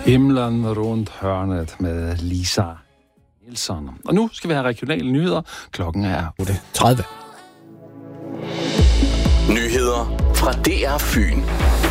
Himlen rundt hørnet med Lisa Nielsen. Og nu skal vi have regionale nyheder. Klokken er 8:30. Nyheder fra DR Fyn.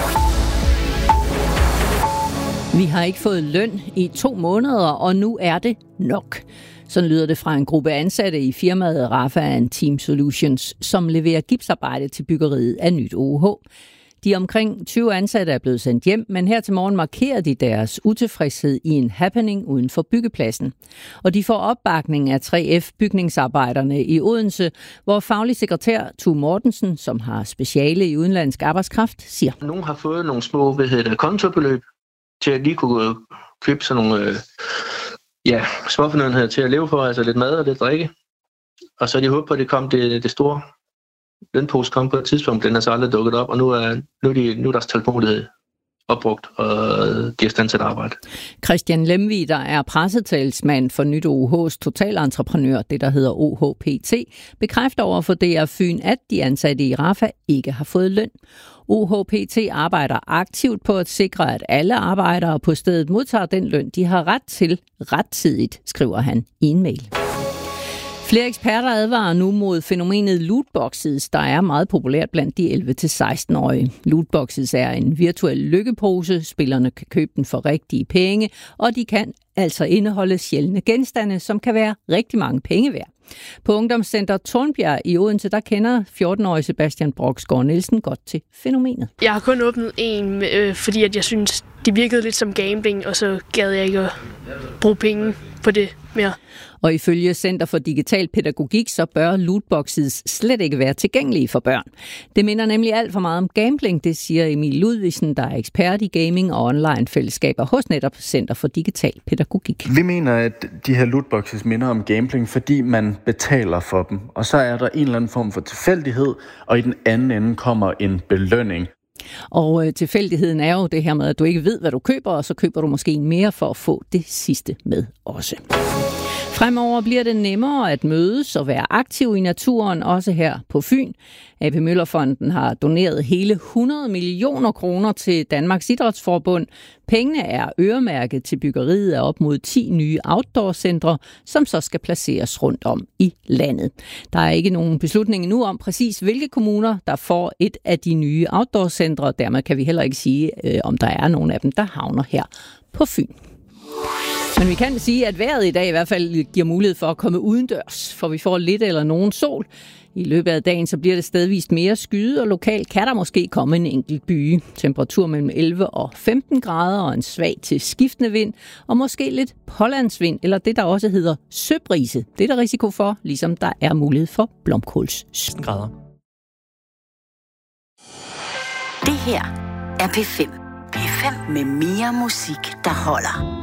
Vi har ikke fået løn i 2 måneder, og nu er det nok. Sådan lyder det fra en gruppe ansatte i firmaet Rafa & Team Solutions, som leverer gipsarbejde til byggeriet af nyt OUH. De omkring 20 ansatte er blevet sendt hjem, men her til morgen markerer de deres utilfredshed i en happening uden for byggepladsen. Og de får opbakning af 3F bygningsarbejderne i Odense, hvor faglig sekretær Tue Mortensen, som har speciale i udenlandsk arbejdskraft, siger: Nogle har fået nogle små kontobeløb til at lige kunne købe sådan nogle småfornødenheder til at leve for, altså lidt mad og lidt drikke. Og så de håber på, at det kom det store lønpose kom på et tidspunkt, den er så aldrig dukket op, og nu er deres tålmodighed opbrugt, og de er stand til at arbejde. Christian Lemvig, der er pressetalsmand for nyt OUH's totalentreprenør, det der hedder OUHPT, bekræfter over for DR Fyn, at de ansatte i Rafa ikke har fået løn. OUHPT arbejder aktivt på at sikre, at alle arbejdere på stedet modtager den løn, de har ret til rettidigt, skriver han i en mail. Flere eksperter advarer nu mod fænomenet lootboxes, der er meget populært blandt de 11-16-årige. Lootboxes er en virtuel lykkepose. Spillerne kan købe den for rigtige penge, og de kan altså indeholde sjældne genstande, som kan være rigtig mange penge værd. På Ungdomscenter Tornbjerg i Odense, der kender 14-årige Sebastian Broksgaard Nielsen godt til fænomenet. Jeg har kun åbnet en, fordi at jeg synes, det virkede lidt som gambling, og så gad jeg ikke at bruge penge på det mere. Og ifølge Center for Digital Pædagogik, så bør lootboxes slet ikke være tilgængelige for børn. Det minder nemlig alt for meget om gambling, det siger Emil Ludvigsen, der er ekspert i gaming og online-fællesskaber hos netop Center for Digital Pædagogik. Vi mener, at de her lootboxes minder om gambling, fordi man betaler for dem. Og så er der en eller anden form for tilfældighed, og i den anden ende kommer en belønning. Og tilfældigheden er jo det her med, at du ikke ved, hvad du køber, og så køber du måske en mere for at få det sidste med også. Fremover bliver det nemmere at mødes og være aktiv i naturen, også her på Fyn. AP Møllerfonden har doneret hele 100 millioner kroner til Danmarks Idrætsforbund. Pengene er øremærket til byggeriet af op mod 10 nye outdoor-centre, som så skal placeres rundt om i landet. Der er ikke nogen beslutning endnu om præcis, hvilke kommuner, der får et af de nye outdoor-centre. Dermed kan vi heller ikke sige, om der er nogen af dem, der havner her på Fyn. Men vi kan sige, at vejret i dag i hvert fald giver mulighed for at komme udendørs, for vi får lidt eller nogen sol. I løbet af dagen så bliver det stedvist mere skyet, og lokalt kan der måske komme en enkelt byge. Temperatur mellem 11 og 15 grader og en svag til skiftende vind, og måske lidt pålandsvind, eller det der også hedder søbrise. Det er der risiko for, ligesom der er mulighed for blomkåls 17 grader. Det her er P5. P5 med mere musik, der holder.